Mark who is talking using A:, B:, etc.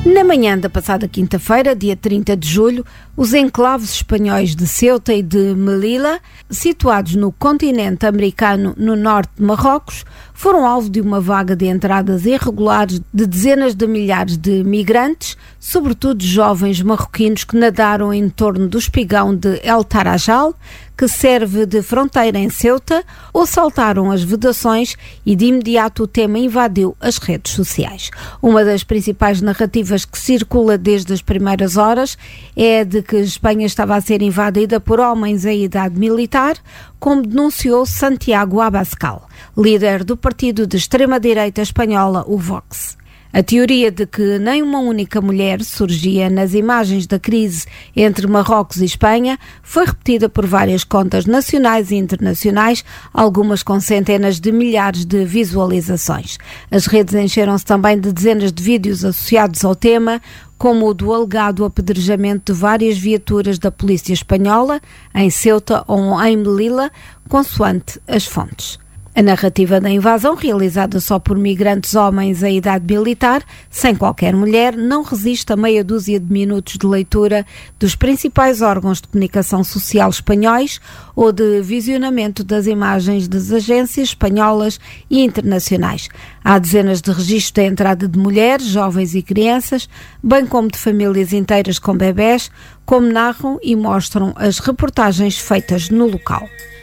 A: Na manhã da passada quinta-feira, dia 30 de julho, os enclaves espanhóis de Ceuta e de Melilla, situados no continente americano no norte de Marrocos, foram alvo de uma vaga de entradas irregulares de dezenas de milhares de migrantes, sobretudo jovens marroquinos que nadaram em torno do espigão de El Tarajal, que serve de fronteira em Ceuta, ou saltaram as vedações e de imediato o tema invadiu as redes sociais. Uma das principais narrativas que circula desde as primeiras horas é a de que Espanha estava a ser invadida por homens em idade militar, como denunciou Santiago Abascal, líder do partido de extrema-direita espanhola, o Vox. A teoria de que nem uma única mulher surgia nas imagens da crise entre Marrocos e Espanha foi repetida por várias contas nacionais e internacionais, algumas com centenas de milhares de visualizações. As redes encheram-se também de dezenas de vídeos associados ao tema, como o do alegado apedrejamento de várias viaturas da polícia espanhola em Ceuta ou em Melilla, consoante as fontes. A narrativa da invasão, realizada só por migrantes homens em idade militar, sem qualquer mulher, não resiste a meia dúzia de minutos de leitura dos principais órgãos de comunicação social espanhóis ou de visionamento das imagens das agências espanholas e internacionais. Há dezenas de registros da entrada de mulheres, jovens e crianças, bem como de famílias inteiras com bebés, como narram e mostram as reportagens feitas no local.